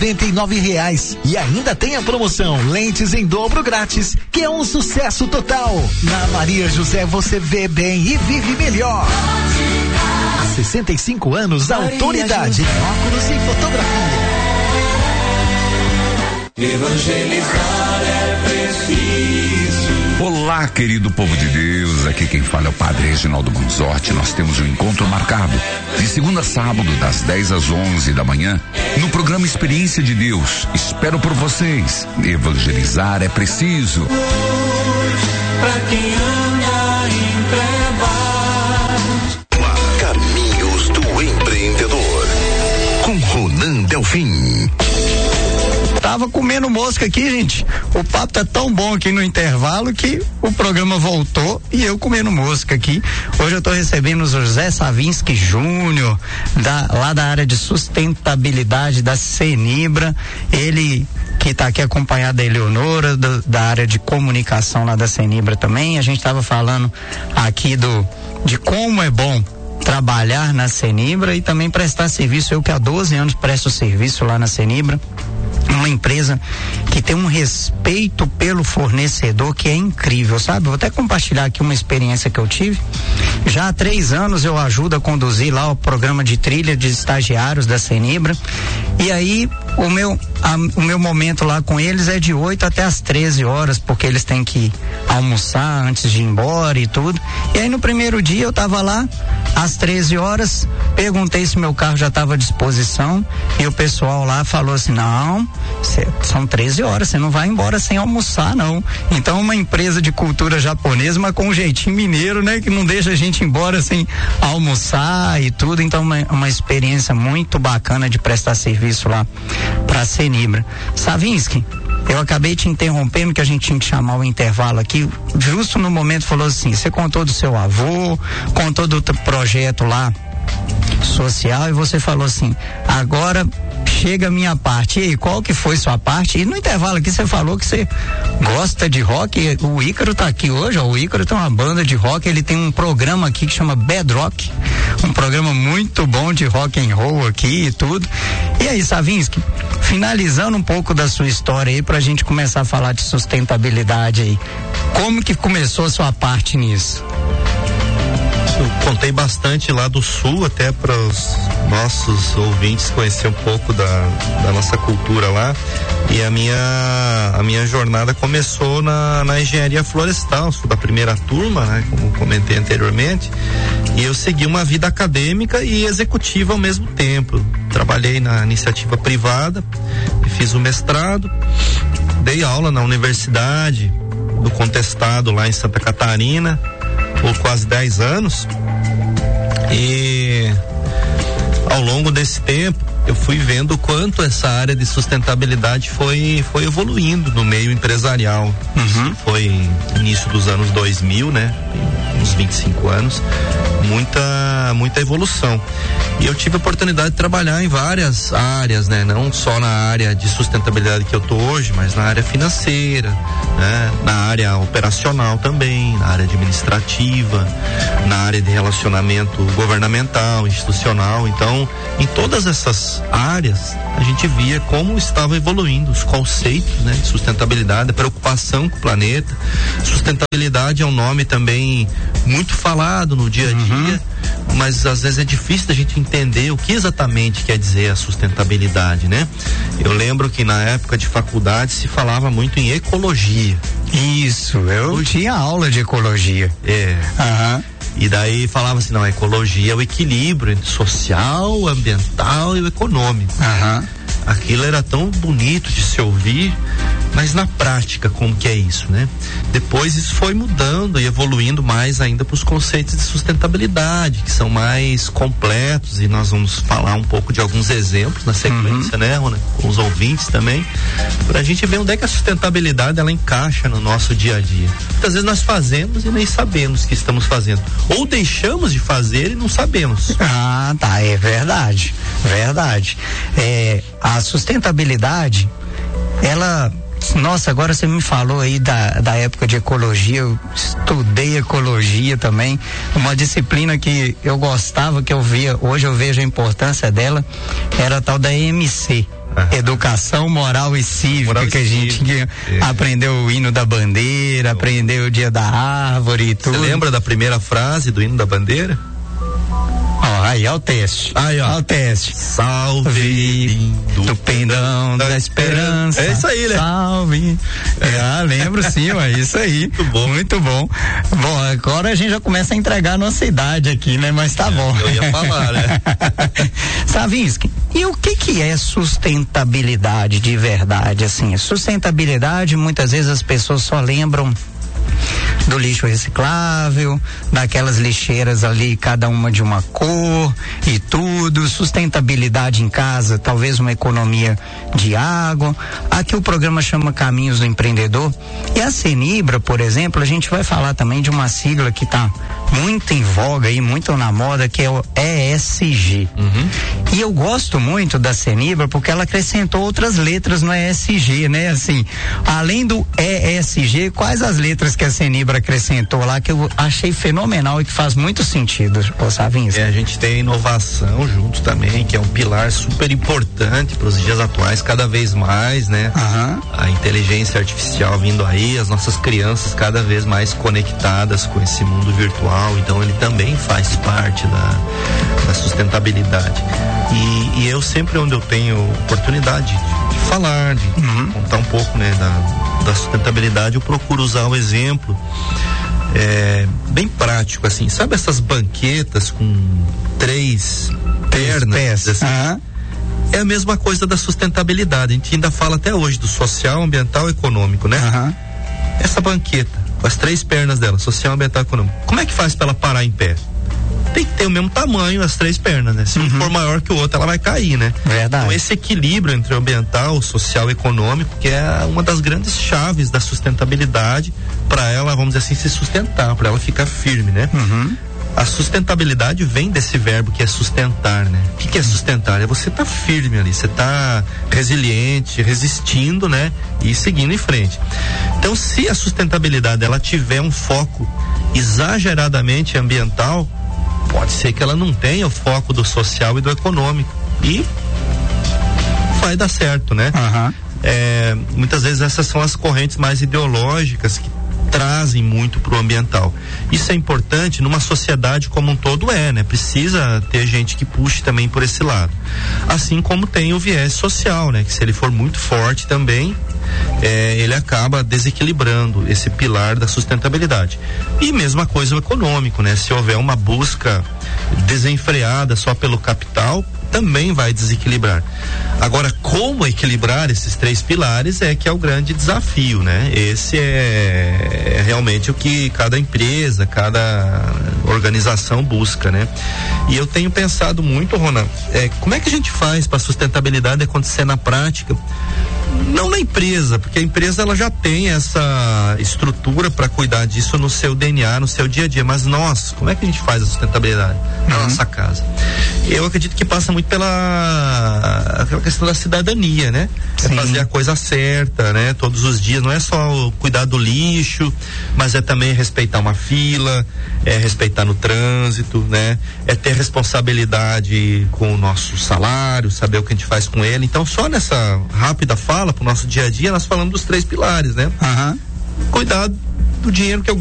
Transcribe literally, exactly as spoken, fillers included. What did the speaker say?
noventa e nove reais. E ainda tem a promoção lentes em dobro grátis, que é um sucesso total. Na Maria José você vê bem e vive melhor. Há sessenta e cinco anos, a autoridade em óculos e fotografia. Evangelizar é preciso. Olá, querido povo de Deus, aqui quem fala é o Padre Reginaldo Manzotti. Nós temos um encontro marcado de segunda a sábado, das dez às onze da manhã, no programa Experiência de Deus. Espero por vocês. Evangelizar é preciso. Pra quem anda em trevas. Caminhos do Empreendedor, com Ronan Delfim. Tava comendo mosca aqui, gente. O papo tá tão bom aqui no intervalo que o programa voltou e eu comendo mosca aqui. Hoje eu tô recebendo o José Savinski Júnior, da, lá da área de sustentabilidade da Cenibra. Ele que tá aqui acompanhado da Eleonora, do, da área de comunicação lá da Cenibra também. A gente tava falando aqui do, de como é bom trabalhar na Cenibra e também prestar serviço. Eu que há doze anos presto serviço lá na Cenibra. Uma empresa que tem um respeito pelo fornecedor que é incrível, sabe? Vou até compartilhar aqui uma experiência que eu tive. Já há três anos eu ajudo a conduzir lá o programa de trilha de estagiários da Cenibra. E aí o meu, a, o meu momento lá com eles é de oito até as treze horas, porque eles têm que almoçar antes de ir embora e tudo. E aí no primeiro dia eu tava lá às treze horas, perguntei se meu carro já estava à disposição e o pessoal lá falou assim: não, cê, são treze horas, você não vai embora sem almoçar, não. Então uma empresa de cultura japonesa, mas com um jeitinho mineiro, né, que não deixa a gente ir embora sem almoçar e tudo. Então uma, uma experiência muito bacana de prestar serviço lá pra Cenibra. Savinski, eu acabei te interrompendo, que a gente tinha que chamar o intervalo aqui, justo no momento falou assim, você contou do seu avô, contou do projeto lá social e você falou assim, agora chega a minha parte. E aí, qual que foi sua parte? E no intervalo aqui você falou que você gosta de rock. O Ícaro tá aqui hoje, ó. O Ícaro tem uma banda de rock, ele tem um programa aqui que chama Bedrock, um programa muito bom de rock and roll aqui e tudo. E aí, Savinski, finalizando um pouco da sua história aí pra gente começar a falar de sustentabilidade aí. Como que começou a sua parte nisso? Eu contei bastante lá do Sul, até para os nossos ouvintes conhecer um pouco da, da nossa cultura lá. E a minha, a minha jornada começou na, na engenharia florestal, sou da primeira turma, né, como comentei anteriormente. E eu segui uma vida acadêmica e executiva ao mesmo tempo. Trabalhei na iniciativa privada, fiz o mestrado, dei aula na universidade do Contestado lá em Santa Catarina por quase dez anos, e ao longo desse tempo eu fui vendo o quanto essa área de sustentabilidade foi, foi evoluindo no meio empresarial. Uhum. Isso foi início dos anos dois mil, né? Uns vinte e cinco anos, muita, muita evolução. E eu tive a oportunidade de trabalhar em várias áreas, né? Não só na área de sustentabilidade que eu tô hoje, mas na área financeira, né? Na área operacional também, na área administrativa, na área de relacionamento governamental, institucional. Então, em todas essas áreas, a gente via como estava evoluindo os conceitos, né? De sustentabilidade, a preocupação com o planeta. Sustentabilidade é um nome também muito falado no dia a dia, uhum. Mas às vezes é difícil da gente entender o que exatamente quer dizer a sustentabilidade, né? Eu lembro que na época de faculdade se falava muito em ecologia. Isso, eu Hoje, tinha aula de ecologia. É. Aham. E daí falava assim, não, a ecologia é o equilíbrio entre social, o ambiental e o econômico. Aham. Aquilo era tão bonito de se ouvir, mas na prática, como que é isso, né? Depois isso foi mudando e evoluindo mais ainda para os conceitos de sustentabilidade, que são mais completos, e nós vamos falar um pouco de alguns exemplos na sequência, uhum. né, Rona? Com os ouvintes também, para a gente ver onde é que a sustentabilidade ela encaixa no nosso dia a dia. Muitas vezes nós fazemos e nem sabemos que estamos fazendo, ou deixamos de fazer e não sabemos. Ah, tá, é verdade, verdade. É, a sustentabilidade, ela, nossa, agora você me falou aí da, da época de ecologia, eu estudei ecologia também, uma disciplina que eu gostava, que eu via, hoje eu vejo a importância dela, era a tal da E M C, Uhum. Educação moral e cívica, moral que a gente cívica. aprendeu o hino da bandeira, Eu. aprendeu o dia da árvore e tudo. Você lembra da primeira frase do hino da bandeira? Ó, aí é o teste. Aí, ó. É o teste. Salve do pendão da, da esperança. É isso aí, né? Salve. É. Ah, lembro sim, é isso aí. Muito bom. Muito bom. Bom, agora a gente já começa a entregar a nossa idade aqui, né? Mas tá é, bom. Eu ia falar, né? Savinski, e o que que é sustentabilidade de verdade, assim? Sustentabilidade, muitas vezes as pessoas só lembram do lixo reciclável, daquelas lixeiras ali, cada uma de uma cor e tudo, sustentabilidade em casa, talvez uma economia de água. Aqui o programa chama Caminhos do Empreendedor. E a Senibra, por exemplo, a gente vai falar também de uma sigla que está muito em voga e muito na moda, que é o E S G. Uhum. E eu gosto muito da Senibra porque ela acrescentou outras letras no E S G, né? Assim, além do E S G, quais as letras que a Senibra acrescentou lá que eu achei fenomenal e que faz muito sentido, ô Savinski? É, a gente tem inovação junto também, que é um pilar super importante para os dias atuais, cada vez mais, né? Uhum. A inteligência artificial vindo aí, as nossas crianças cada vez mais conectadas com esse mundo virtual. Então ele também faz parte da, da sustentabilidade. E, e eu sempre, onde eu tenho oportunidade de, de falar, de uhum. contar um pouco, né, da, da sustentabilidade, eu procuro usar o exemplo é, bem prático, assim, sabe essas banquetas com três pernas? Assim? Uhum. É a mesma coisa da sustentabilidade. A gente ainda fala até hoje do social, ambiental e econômico, né? Uhum. Essa banqueta, com as três pernas dela, social, ambiental e econômico, como é que faz para ela parar em pé? Tem que ter o mesmo tamanho as três pernas, né? Se um uhum. for maior que o outro, ela vai cair, né? Verdade. Então esse equilíbrio entre o ambiental, o social e econômico, que é uma das grandes chaves da sustentabilidade para ela, vamos dizer assim, se sustentar, para ela ficar firme, né? Uhum. A sustentabilidade vem desse verbo que é sustentar, né? O que, que é sustentar? É você tá firme ali, você tá resiliente, resistindo, né? E seguindo em frente. Então, se a sustentabilidade ela tiver um foco exageradamente ambiental, pode ser que ela não tenha o foco do social e do econômico. E vai dar certo, né? Uhum. É, muitas vezes essas são as correntes mais ideológicas que trazem muito pro ambiental. Isso é importante numa sociedade como um todo, é, né? Precisa ter gente que puxe também por esse lado. Assim como tem o viés social, né? Que se ele for muito forte também, é, ele acaba desequilibrando esse pilar da sustentabilidade. E mesma coisa o econômico, né? Se houver uma busca desenfreada só pelo capital, também vai desequilibrar. Agora, como equilibrar esses três pilares é que é o grande desafio, né? Esse é, é realmente o que cada empresa, cada organização busca, né? E eu tenho pensado muito, Ronan, é, como é que a gente faz para a sustentabilidade acontecer na prática? Não na empresa, porque a empresa ela já tem essa estrutura para cuidar disso no seu D N A, no seu dia a dia, mas nós, como é que a gente faz a sustentabilidade na uhum. nossa casa? Eu acredito que passa muito pela aquela questão da cidadania, né? Sim. É fazer a coisa certa, né? Todos os dias, não é só cuidar do lixo, mas é também respeitar uma fila, é respeitar no trânsito, né? É ter responsabilidade com o nosso salário, saber o que a gente faz com ele. Então, só nessa rápida fala pro nosso dia a dia, nós falamos dos três pilares, né? Uhum. Cuidar do dinheiro que eu